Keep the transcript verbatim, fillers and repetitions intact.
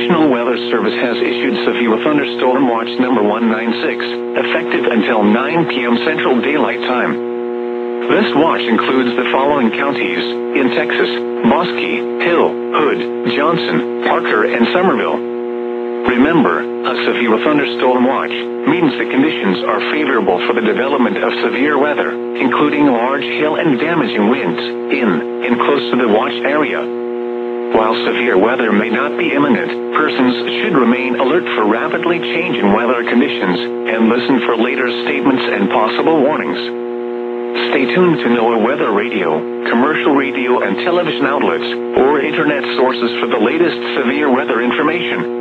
National Weather Service has issued severe thunderstorm watch number one nine six, effective until nine p.m. Central Daylight Time. This watch includes the following counties in Texas: Bosque, Hill, Hood, Johnson, Parker, and Somerville. Remember, a severe thunderstorm watch means the conditions are favorable for the development of severe weather, including large hail and damaging winds, in and close to the watch area. While severe weather may not be imminent, persons should remain alert for rapidly changing weather conditions and listen for later statements and possible warnings. Stay tuned to NOAA Weather Radio, commercial radio and television outlets, or internet sources for the latest severe weather information.